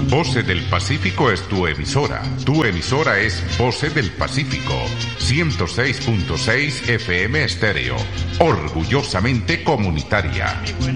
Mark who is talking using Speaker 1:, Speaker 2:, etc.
Speaker 1: Voces del Pacífico es tu emisora. Tu emisora es Voces del Pacífico, 106.6 FM estéreo, orgullosamente comunitaria.